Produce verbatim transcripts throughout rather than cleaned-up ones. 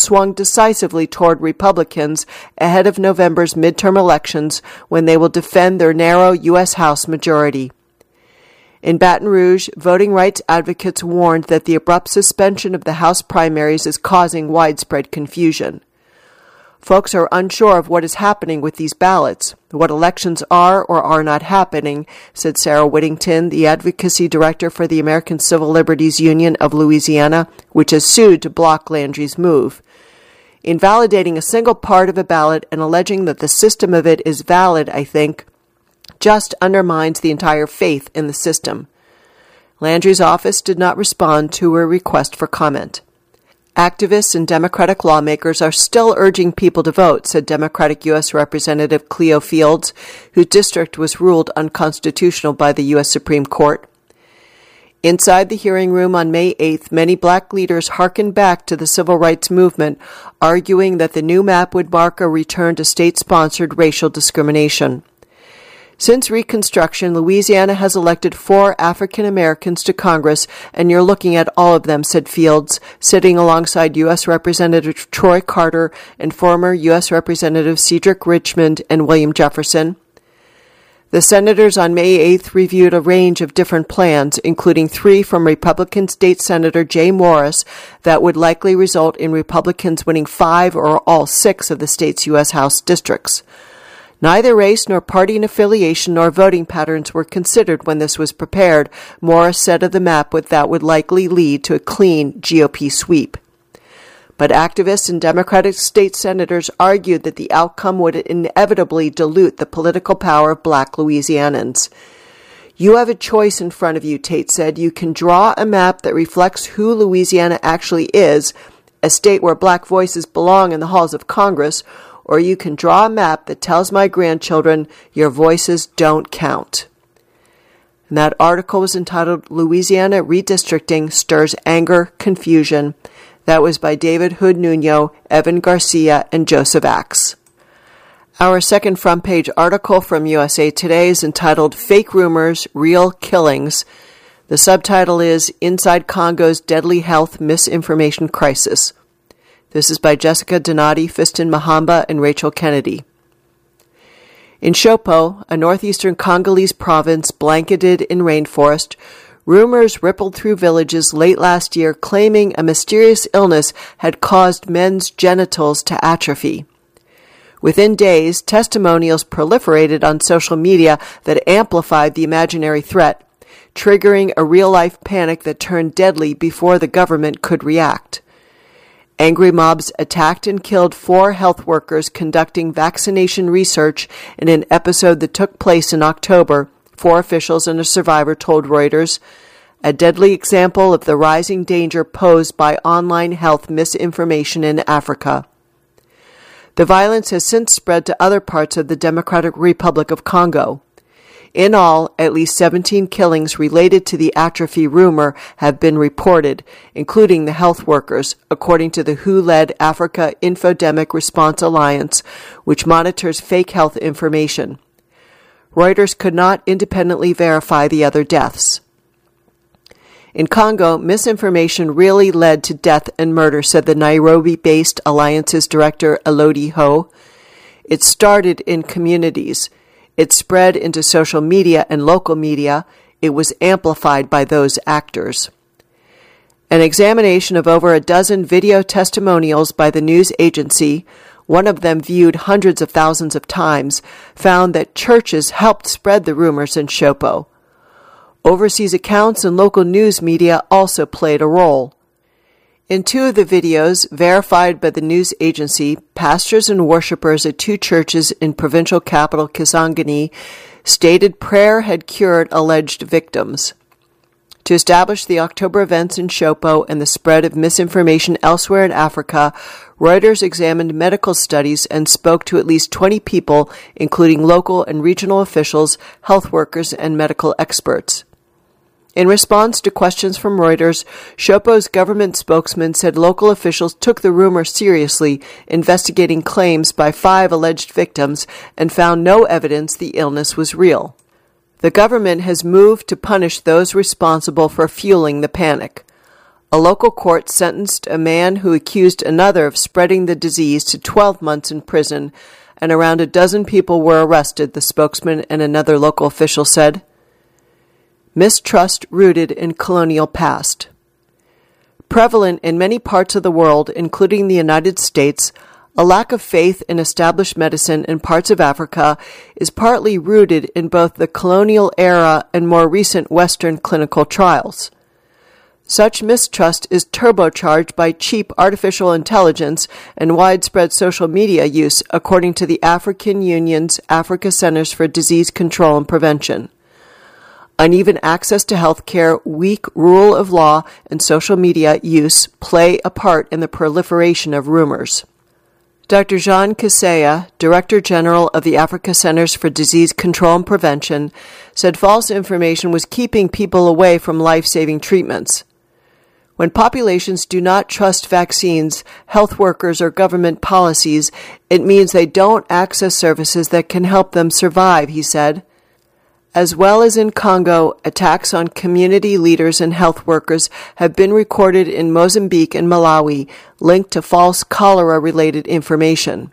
swung decisively toward Republicans ahead of November's midterm elections when they will defend their narrow U S House majority. In Baton Rouge, voting rights advocates warned that the abrupt suspension of the House primaries is causing widespread confusion. Folks are unsure of what is happening with these ballots, what elections are or are not happening, said Sarah Whittington, the advocacy director for the American Civil Liberties Union of Louisiana, which has sued to block Landry's move. Invalidating a single part of a ballot and alleging that the system of it is valid, I think, just undermines the entire faith in the system. Landry's office did not respond to her request for comment. Activists and Democratic lawmakers are still urging people to vote, said Democratic U S Representative Cleo Fields, whose district was ruled unconstitutional by the U S Supreme Court. Inside the hearing room on May eighth, many black leaders hearkened back to the civil rights movement, arguing that the new map would mark a return to state-sponsored racial discrimination. Since Reconstruction, Louisiana has elected four African Americans to Congress, and you're looking at all of them, said Fields, sitting alongside U S Representative Troy Carter and former U S Representative Cedric Richmond and William Jefferson. The senators on May eighth reviewed a range of different plans, including three from Republican State Senator Jay Morris that would likely result in Republicans winning five or all six of the state's U S House districts. Neither race nor party affiliation nor voting patterns were considered when this was prepared, Morris said of the map that would likely lead to a clean G O P sweep. But activists and Democratic state senators argued that the outcome would inevitably dilute the political power of black Louisianans. You have a choice in front of you, Tate said. You can draw a map that reflects who Louisiana actually is, a state where black voices belong in the halls of Congress, or you can draw a map that tells my grandchildren your voices don't count. And that article was entitled Louisiana Redistricting Stirs Anger, Confusion. That was by David Hood Nuno, Evan Garcia, and Joseph Axe. Our second front page article from U S A Today is entitled Fake Rumors, Real Killings. The subtitle is Inside Congo's Deadly Health Misinformation Crisis. This is by Jessica Donati, Fiston Mahamba, and Rachel Kennedy. In Shopo, a northeastern Congolese province blanketed in rainforest, rumors rippled through villages late last year claiming a mysterious illness had caused men's genitals to atrophy. Within days, testimonials proliferated on social media that amplified the imaginary threat, triggering a real-life panic that turned deadly before the government could react. Angry mobs attacked and killed four health workers conducting vaccination research in an episode that took place in October, four officials and a survivor told Reuters, a deadly example of the rising danger posed by online health misinformation in Africa. The violence has since spread to other parts of the Democratic Republic of Congo. In all, at least seventeen killings related to the atrophy rumor have been reported, including the health workers, according to the W H O-led Africa Infodemic Response Alliance, which monitors fake health information. Reuters could not independently verify the other deaths. In Congo, misinformation really led to death and murder, said the Nairobi-based Alliance's director, Elodie Ho. It started in communities. It spread into social media and local media. It was amplified by those actors. An examination of over a dozen video testimonials by the news agency, one of them viewed hundreds of thousands of times, found that churches helped spread the rumors in Shopo. Overseas accounts and local news media also played a role. In two of the videos, verified by the news agency, pastors and worshippers at two churches in provincial capital Kisangani stated prayer had cured alleged victims. To establish the October events in Shopo and the spread of misinformation elsewhere in Africa, Reuters examined medical studies and spoke to at least twenty people, including local and regional officials, health workers, and medical experts. In response to questions from Reuters, Shopo's government spokesman said local officials took the rumor seriously, investigating claims by five alleged victims, and found no evidence the illness was real. The government has moved to punish those responsible for fueling the panic. A local court sentenced a man who accused another of spreading the disease to twelve months in prison, and around a dozen people were arrested, the spokesman and another local official said. Mistrust rooted in colonial past. Prevalent in many parts of the world, including the United States, a lack of faith in established medicine in parts of Africa is partly rooted in both the colonial era and more recent Western clinical trials. Such mistrust is turbocharged by cheap artificial intelligence and widespread social media use, according to the African Union's Africa Centers for Disease Control and Prevention. Uneven access to health care, weak rule of law, and social media use play a part in the proliferation of rumors. Doctor Jean Kaseya, Director General of the Africa Centers for Disease Control and Prevention, said false information was keeping people away from life-saving treatments. When populations do not trust vaccines, health workers, or government policies, it means they don't access services that can help them survive, he said. As well as in Congo, attacks on community leaders and health workers have been recorded in Mozambique and Malawi, linked to false cholera-related information.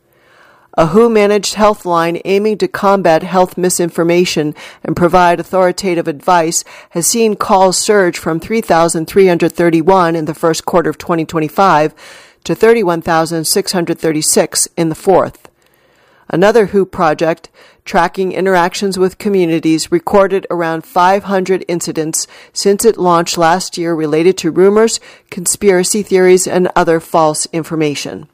A W H O-managed health line aiming to combat health misinformation and provide authoritative advice has seen calls surge from three thousand three hundred thirty-one in the first quarter of twenty twenty-five to thirty-one thousand six hundred thirty-six in the fourth. Another W H O project, tracking interactions with communities, recorded around five hundred incidents since it launched last year related to rumors, conspiracy theories, and other false information.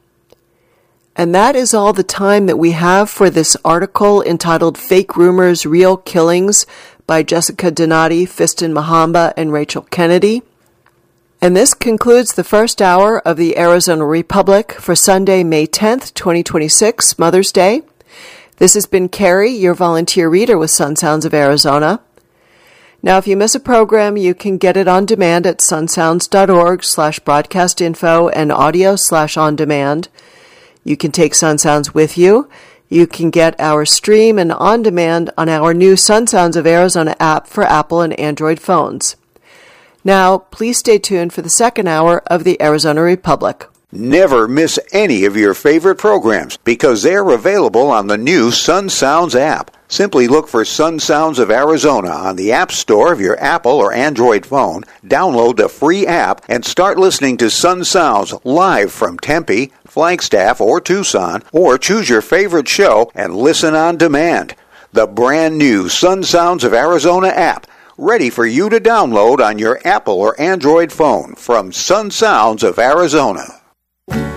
And that is all the time that we have for this article entitled Fake Rumors, Real Killings by Jessica Donati, Fiston Mahamba, and Rachel Kennedy. And this concludes the first hour of the Arizona Republic for Sunday, May tenth, twenty twenty-six, Mother's Day. This has been Carrie, your volunteer reader with Sun Sounds of Arizona. Now, if you miss a program, you can get it on demand at sunsounds.org slash broadcast info and audio slash on demand. You can take Sun Sounds with you. You can get our stream and on demand on our new Sun Sounds of Arizona app for Apple and Android phones. Now, please stay tuned for the second hour of the Arizona Republic. Never miss any of your favorite programs because they're available on the new Sun Sounds app. Simply look for Sun Sounds of Arizona on the App Store of your Apple or Android phone, download the free app, and start listening to Sun Sounds live from Tempe, Flagstaff, or Tucson, or choose your favorite show and listen on demand. The brand new Sun Sounds of Arizona app, ready for you to download on your Apple or Android phone from Sun Sounds of Arizona.